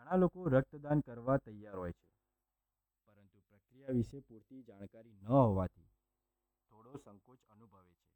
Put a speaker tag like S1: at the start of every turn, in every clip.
S1: ઘણા લોકો રક્તદાન કરવા તૈયાર હોય છે, પરંતુ પ્રક્રિયા વિશે પૂરતી જાણકારી ન હોવાથી થોડો સંકોચ અનુભવે છે.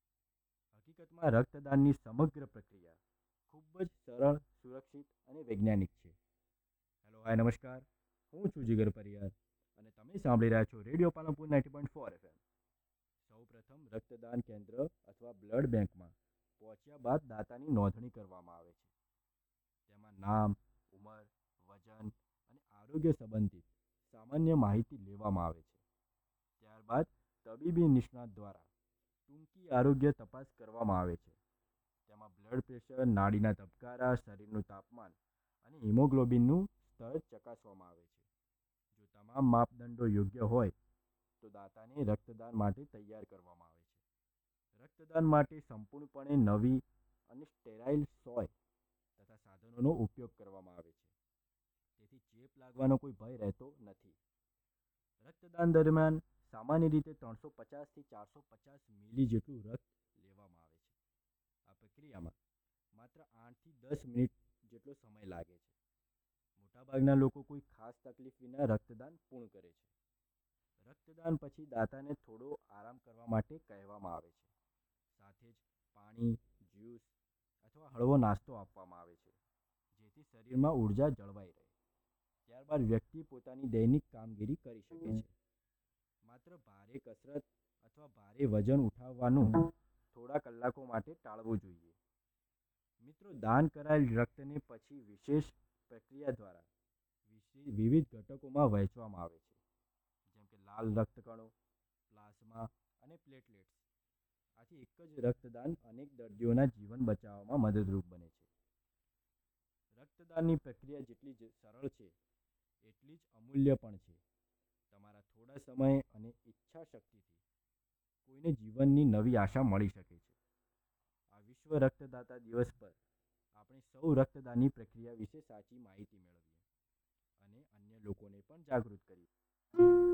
S1: હકીકતમાં રક્તદાનની સમગ્ર પ્રક્રિયા ખૂબ જ સરળ, સુરક્ષિત અને વૈજ્ઞાનિક છે. હેલો, હાય, નમસ્કાર. હું છું જીગર પરિયાર અને તમે સાંભળી રહ્યા છો રેડિયો પાલનપુર 90.4 FM. સૌ પ્રથમ રક્તદાન કેન્દ્ર અથવા બ્લડ બેંકમાં પહોંચ્યા બાદ દાતાની નોંધણી કરવામાં આવે છે. તેમાં નામ, ઉંમર, વજન અને આરોગ્ય સંબંધિત સામાન્ય માહિતી લેવામાં આવે છે. ત્યારબાદ તબીબી નિષ્ણાત દ્વારા ટૂંકી આરોગ્ય તપાસ કરવામાં આવે છે. તેમાં બ્લડ પ્રેશર, નાડીના ધબકારા, શરીરનું તાપમાન અને હિમોગ્લોબિનનું સ્તર ચકાસવામાં આવે છે. જો તમામ માપદંડો યોગ્ય હોય તો દાતાને રક્તદાન માટે તૈયાર કરવામાં આવે છે. રક્તદાન માટે સંપૂર્ણપણે નવી અને સ્ટેરાઇલ સોય તથા સાધનોનો ઉપયોગ કરવામાં આવે છે. તેથી ચેપ લાગવાનો કોઈ ભય રહેતો નથી. રક્તદાન દરમિયાન સામાન્ય રીતે 350 થી 450 મિલી જેટલું રક્ત લેવામાં આવે છે. આ પ્રક્રિયામાં માત્ર 8 થી 10 મિનિટ જેટલો સમય લાગે છે. મોટાભાગના લોકો કોઈ ખાસ તકલીફ વિના રક્તદાન પૂર્ણ કરે છે. રક્તદાન પછી દાતાને થોડો આરામ કરવા માટે કહેવામાં આવે છે. સાથે જ પાણી, જ્યુસ અથવા હળવો નાસ્તો આપવામાં આવે છે, જેથી શરીરમાં ઊર્જા જળવાઈ રહે. ત્યારબાદ વ્યક્તિ પોતાની દૈનિક કામગીરી કરી શકે છે. માત્ર ભારે કસરત અથવા ભારે વજન ઉઠાવવાનું થોડા કલાકો માટે ટાળવું જોઈએ. મિત્રો, દાન કરાયેલ રક્તને પછી વિશેષ પ્રક્રિયા દ્વારા વિવિધ ઘટકોમાં વહેંચવામાં આવે છે, જેમ કે લાલ રક્તકણો, પ્લાઝમા અને પ્લેટલેટ્સ. આથી એક જ રક્તદાન અનેક દર્દીઓના જીવન બચાવવામાં મદદરૂપ બને છે. રક્તદાનની પ્રક્રિયા જેટલી સરળ છે, એટલી જ અમૂલ્ય પણ છે. તમારા થોડા સમય અને ઈચ્છા શક્તિથી કોઈને જીવનની નવી આશા મળી શકે છે. આ વિશ્વ રક્તદાતા દિવસ પર આપણે સૌ રક્તદાનની પ્રક્રિયા વિશે સાચી માહિતી મેળવીએ અને અન્ય લોકોને પણ જાગૃત કરીએ.